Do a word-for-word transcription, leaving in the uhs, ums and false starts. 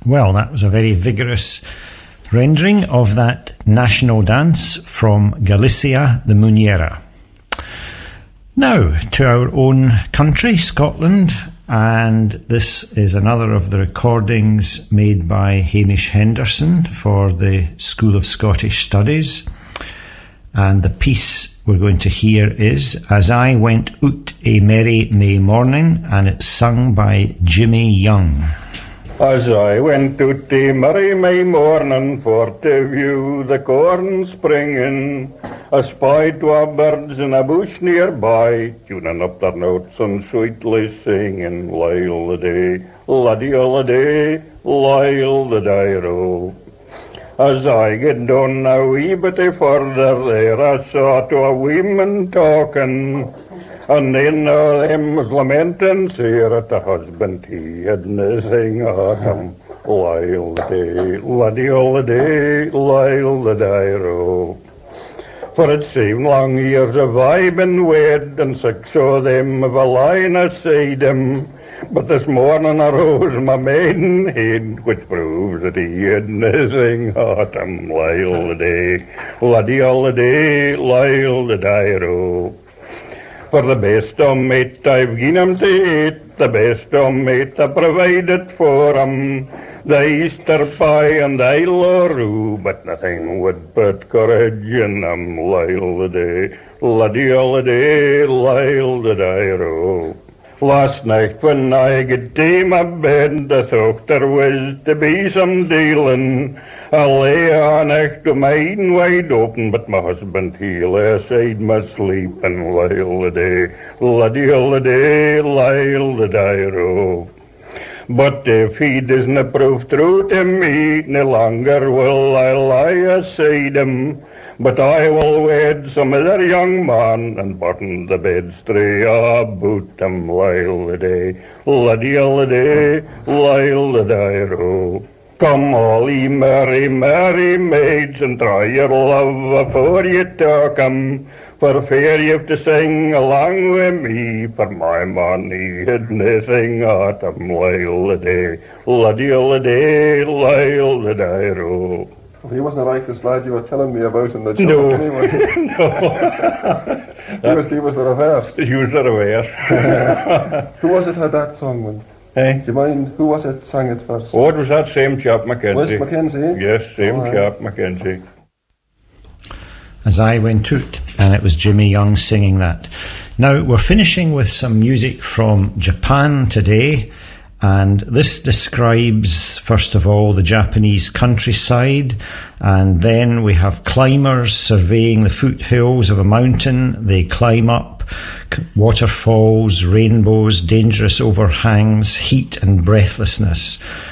Well, that was a very vigorous rendering of that national dance from Galicia, the Muñeira. Now, to our own country, Scotland, and this is another of the recordings made by Hamish Henderson for the School of Scottish Studies. And the piece we're going to hear is As I Went Oot a Merry May Morning, and it's sung by Jimmy Young. As I went out a merry May morning for to view the corn springing, I spied twa birds in a bush nearby, tuning up their notes and sweetly singing, Lyle the day, laddie all the day, Lyle the day-row. As I get on a wee bit further there, I saw twa women talking, and then uh, them was lamenting, say that the husband he had nothing on him. Lyle the day, laddie all the day, Lyle the day-row. For it seemed long years have I been wed, and six of them have a line aside him. But this morning arose my maiden head, which proves that he had nothing on him. Lyle the day, laddie all the day, Lyle the day-row. For the best of meat I've given him to eat, the best of meat I provided for him, the Easter pie and the Ilaroo, but nothing would put courage in him. Lyle the day, laddie all the day, Lyle the day-row. Last night when I get to my bed, I thought there was to be some dealing. I lay on next to mine wide open, but my husband he lay aside my sleep, and Lyle the day, laddie all the day, Lyle the day-row. But if he doesn't prove true to me, no longer will I lie aside him, but I will wed some other young man and burn the bedstree about him. Lyle the day, laddie all the day, Lyle the day-row. Come all ye merry, merry maids, and try your love afore you talk 'em, for fear you've to sing along with me, for my man he had nothing on him. Lyle the day, laddie all the day, Lyle the day-row. He wasn't like this lad you were telling me about in the job No. anyway. No. he, was, he was the reverse. He was the reverse. Who was it had that song with? Hey? Do you mind, who was it sang it first? Oh, it was that same chap, Mackenzie. Was Mackenzie? Yes, same Oh, chap, Mackenzie. As I Went Oot, and it was Jimmy Young singing that. Now, we're finishing with some music from Japan today, and this describes, first of all, the Japanese countryside, and then we have climbers surveying the foothills of a mountain. They climb up waterfalls, rainbows, dangerous overhangs, heat and breathlessness.